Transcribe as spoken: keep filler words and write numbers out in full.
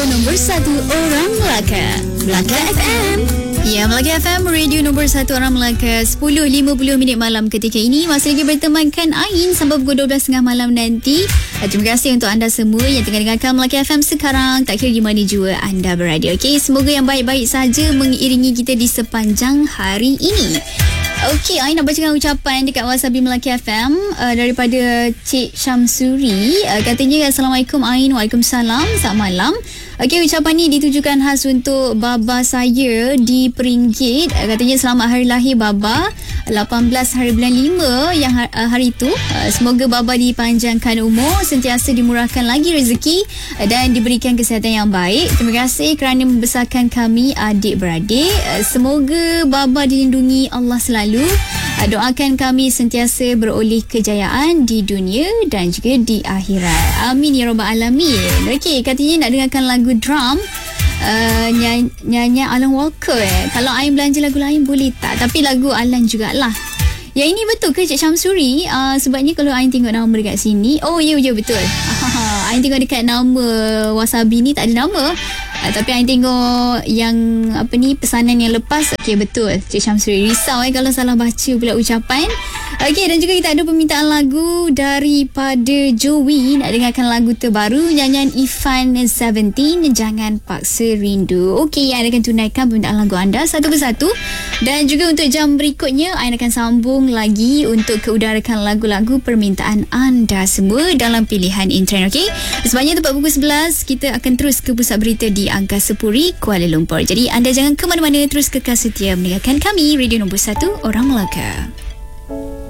radio nombor satu orang Melaka. Melaka F M. Ya, Melaka F M, radio nombor satu orang Melaka. Sepuluh lima puluh minit malam ketika ini. Masih lagi bertemankan Ain sampai pukul dua belas tiga puluh malam nanti. Terima kasih untuk anda semua yang tengah dengarkan Melaka F M sekarang. Tak kira di mana jua anda berada. Okey, semoga yang baik-baik saja mengiringi kita di sepanjang hari ini. Okey, Ain nak bacakan ucapan dekat WhatsApp Melaka F M uh, daripada Cik Syamsuri. Uh, katanya, Assalamualaikum Ain. Waalaikumsalam. Selamat malam. Okey, ucapan ni ditujukan khas untuk baba saya di Peringgit. Uh, katanya, selamat hari lahir baba, lapan belas hari bulan lima yang ha- uh, hari itu. Uh, semoga baba dipanjangkan umur, sentiasa dimurahkan lagi rezeki uh, dan diberikan kesihatan yang baik. Terima kasih kerana membesarkan kami adik-beradik. Uh, semoga baba dilindungi Allah selalu. Doakan kami sentiasa beroleh kejayaan di dunia dan juga di akhirat. Amin ya rabbal alamin. Okey, katanya nak dengarkan lagu drum uh, ny- nyanyi Alan Walker. Eh. Kalau Ain belanja lagu lain boleh tak? Tapi lagu Alan jugalah. Yang ini betul ke Cik Syamsuri? Uh, sebabnya kalau Ain tengok nama dekat sini, oh ya ya betul. Ain tengok dekat nama Wasabi ni tak ada nama. Uh, tapi Ain tengok yang apa ni pesanan yang lepas. Okey, betul Cik Syamsuri. Risau eh kalau salah baca pula ucapan. Okey, dan juga kita ada permintaan lagu daripada Joey. Nak dengarkan lagu terbaru nyanyian Ivan Seventeen, Jangan Paksa Rindu. Okey, Ain akan tunaikan permintaan lagu anda satu persatu. Dan juga untuk jam berikutnya Ain akan sambung lagi untuk keudarakan lagu-lagu permintaan anda semua dalam pilihan in trend. Okey, sebabnya tepat pukul sebelas kita akan terus ke pusat berita di Angkasa Puri, Kuala Lumpur. Jadi anda jangan ke mana-mana, terus kekal setia mendengarkan kami, radio nombor satu orang Melaka.